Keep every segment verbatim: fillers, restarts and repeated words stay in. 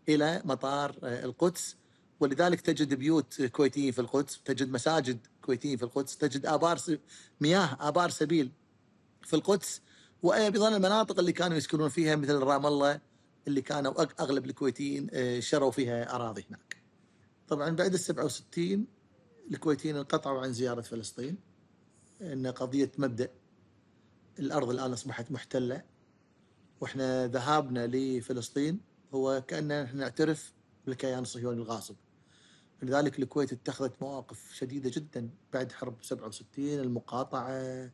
إلى مطار القدس. ولذلك تجد بيوت كويتيين في القدس، تجد مساجد كويتيين في القدس، تجد آبار مياه آبار سبيل في القدس، وأيضا المناطق اللي كانوا يسكنون فيها مثل رام الله اللي كانوا أغلب الكويتيين شروا فيها أراضي هناك. طبعا بعد السبعة وستين الكويتيين انقطعوا عن زيارة فلسطين، إن قضية مبدأ الأرض الآن أصبحت محتلة، وإحنا ذهابنا لفلسطين هو كأننا نعترف بالكيان الصهيوني الغاصب. لذلك الكويت اتخذت مواقف شديدة جدا بعد حرب سبعة وستين، المقاطعة،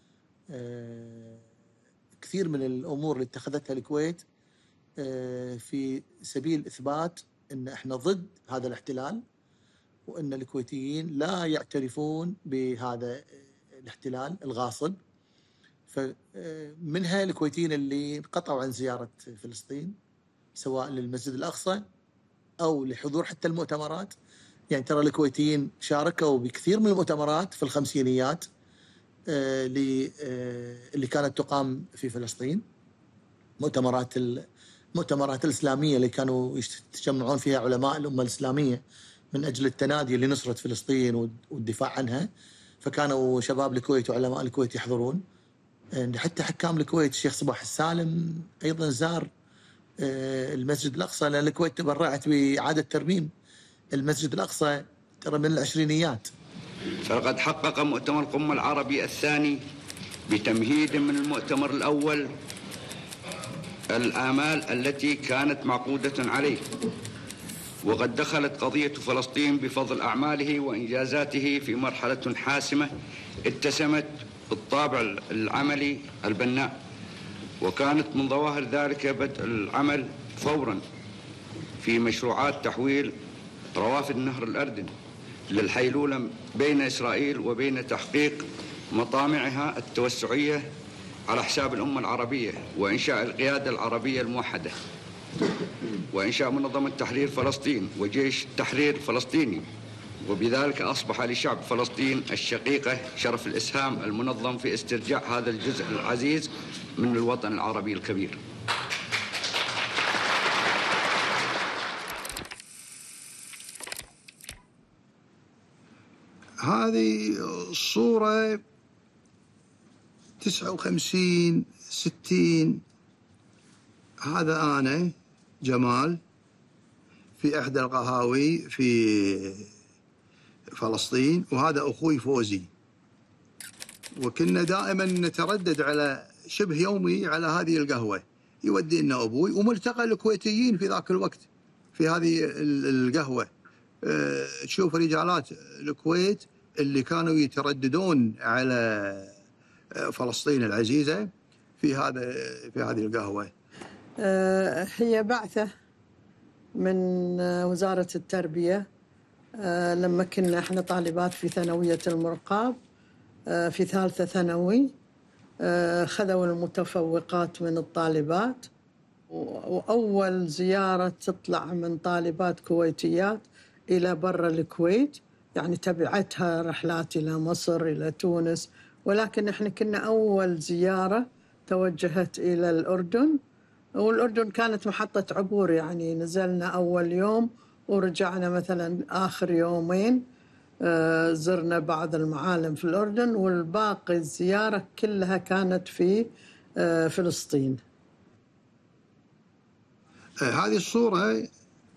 كثير من الأمور اللي اتخذتها الكويت في سبيل إثبات أن إحنا ضد هذا الاحتلال، وأن الكويتيين لا يعترفون بهذا الاحتلال الغاصب. فمنها الكويتيين اللي انقطعوا عن زيارة فلسطين سواء للمسجد الأقصى أو لحضور حتى المؤتمرات. يعني ترى الكويتيين شاركوا بكثير من المؤتمرات في الخمسينيات اللي كانت تقام في فلسطين، مؤتمرات المؤتمرات الإسلامية اللي كانوا يتجمعون فيها علماء الأمة الإسلامية من أجل التنادي لنصرة فلسطين والدفاع عنها. فكانوا شباب الكويت وعلماء الكويت يحضرون، حتى حكام الكويت الشيخ صباح السالم أيضا زار المسجد الأقصى، لأن الكويت تبرعت بإعادة ترميم المسجد الأقصى ترى من العشرينيات. فقد حقق مؤتمر القمة العربي الثاني بتمهيد من المؤتمر الأول الآمال التي كانت معقودة عليه، وقد دخلت قضية فلسطين بفضل أعماله وإنجازاته في مرحلة حاسمة اتسمت بالطابع العملي البناء، وكانت من ظواهر ذلك بدء العمل فورا في مشروعات تحويل روافد نهر الأردن للحيلولة بين إسرائيل وبين تحقيق مطامعها التوسعية على حساب الأمة العربية، وإنشاء القيادة العربية الموحدة، وإنشاء منظمة تحرير فلسطين وجيش تحرير فلسطيني. وبذلك أصبح لشعب فلسطين الشقيقة شرف الإسهام المنظم في استرجاع هذا الجزء العزيز من الوطن العربي الكبير. هذه الصورة تسعة وخمسين ستين، هذا أنا جمال في إحدى القهاوي في فلسطين، وهذا أخوي فوزي، وكنا دائما نتردد على شبه يومي على هذه القهوة، يودينا أبوي، وملتقى الكويتيين في ذاك الوقت في هذه القهوة. تشوف رجالات الكويت اللي كانوا يترددون على فلسطين العزيزة في هذا في هذه القهوة. هي بعثة من وزارة التربية لما كنا احنا طالبات في ثانوية المرقاب في ثالثة ثانوي، خذوا المتفوقات من الطالبات، وأول زيارة تطلع من طالبات كويتيات إلى برا الكويت، يعني تبعتها رحلات إلى مصر إلى تونس، ولكن احنا كنا أول زيارة توجهت إلى الأردن، والأردن كانت محطة عبور، يعني نزلنا أول يوم ورجعنا مثلا آخر يومين، زرنا بعض المعالم في الأردن، والباقي الزيارة كلها كانت في فلسطين. هذه الصورة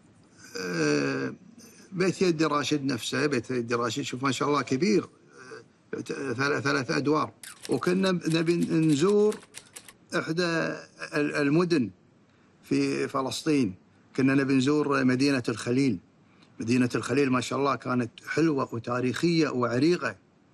بيت يدي راشد نفسه، بيت يدي راشد شوف ما شاء الله كبير، ثلاث أدوار، وكنا نبي نزور إحدى المدن في فلسطين، كنا نبي نزور مدينة الخليل. مدينة الخليل ما شاء الله كانت حلوة وتاريخية وعريقة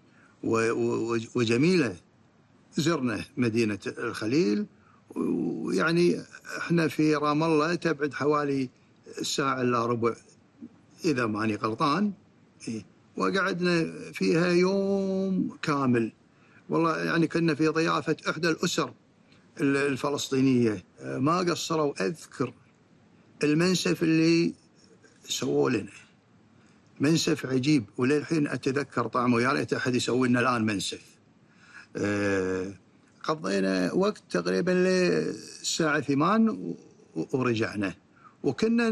وجميلة. زرنا مدينة الخليل، ويعني احنا في رام الله تبعد حوالي ساعة إلا ربع إذا ماني غلطان، وقعدنا فيها يوم كامل. والله يعني كنا في ضيافة إحدى الأسر الفلسطينية، ما قصروا. أذكر المنسف اللي سووا لنا، منسف عجيب وللحين أتذكر طعمه، يا ريت أحد يسوي لنا الآن منسف. أه قضينا وقت تقريبا للساعة ثمان ورجعنا، وكنا